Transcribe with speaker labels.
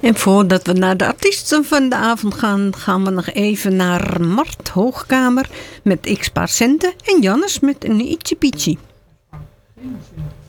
Speaker 1: En voordat we naar de artiesten van de avond gaan, gaan we nog even naar Mart Hoogkamer met X Paar Centen en Jannes met een Ietsje Pietje.